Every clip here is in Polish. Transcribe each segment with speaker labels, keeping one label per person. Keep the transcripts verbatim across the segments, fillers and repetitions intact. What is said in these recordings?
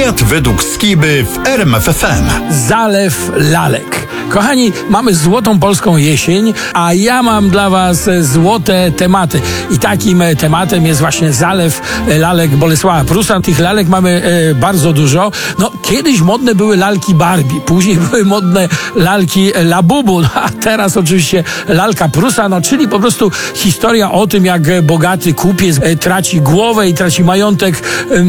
Speaker 1: Świat według Skiby w R M F F M.
Speaker 2: Zalew lalek. Kochani, mamy złotą polską jesień, a ja mam dla was złote tematy. I takim tematem jest właśnie zalew lalek Bolesława Prusa. Tych lalek mamy e, bardzo dużo. No, kiedyś modne były lalki Barbie, później były modne lalki Labubu, no, a teraz oczywiście lalka Prusa, no, czyli po prostu historia o tym, jak bogaty kupiec e, traci głowę i traci majątek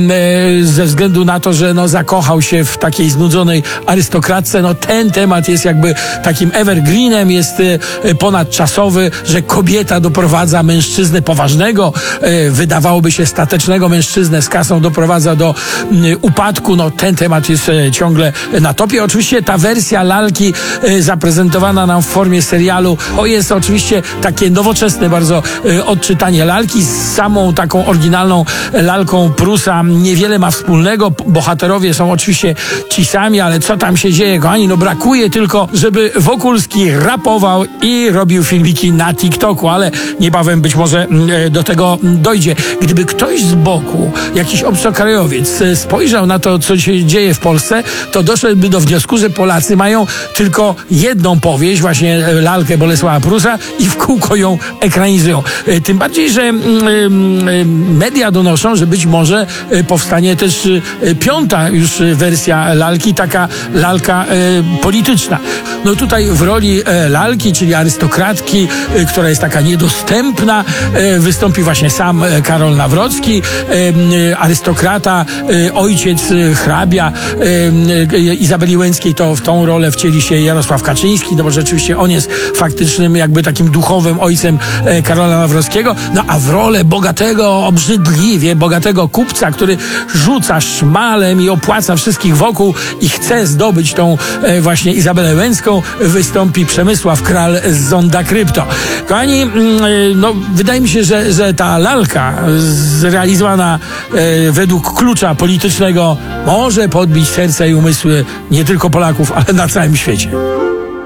Speaker 2: e, ze względu na to, że no, zakochał się w takiej znudzonej arystokratce. No, ten temat jest jakby takim evergreenem, jest e, ponadczasowy, że kobieta doprowadza mężczyznę poważnego, e, wydawałoby się statecznego mężczyznę z kasą doprowadza do m, upadku. No, ten temat jest e, ciągle na topie. Oczywiście ta wersja lalki e, zaprezentowana nam w formie serialu, o, jest oczywiście takie nowoczesne bardzo e, odczytanie lalki. Z samą taką oryginalną lalką Prusa niewiele ma wspólnego. Bohaterowie są oczywiście ci sami, ale co tam się dzieje, kochani? No, brakuje tylko, żeby Wokulski rapował i robił filmiki na TikToku, ale niebawem być może e, do tego dojdzie. Gdyby ktoś z boku, jakiś obcokrajowiec e, spojrzał na to, co się dzieje w Polsce, to doszedłby do wniosku, że Polacy mają tylko jedną powieść, właśnie e, lalkę Bolesława Prusa, i w kółko ją ekranizują. E, tym bardziej, że e, e, media donoszą, że być może e, powstanie też e, piąta już wersja lalki, taka lalka e, polityczna. No tutaj w roli e, lalki, czyli arystokratki, e, która jest taka niedostępna, e, wystąpi właśnie sam e, Karol Nawrocki, e, arystokrata, e, ojciec e, hrabia e, e, Izabeli Łęckiej. To w tą rolę wcieli się Jarosław Kaczyński, no bo rzeczywiście on jest faktycznym jakby takim duchowym ojcem e, Karola Nawrockiego. No a w rolę bogatego, obrzydliwie bogatego kupca, który rzuca szmalem i opłaca wszystkich wokół i chce zdobyć tą e, właśnie Izabelę Łęcką, wystąpi Przemysław Kral z Zonda Krypto. Kochani, no wydaje mi się, że, że ta lalka zrealizowana e, według klucza politycznego może podbić serca i umysły nie tylko Polaków, ale na całym świecie.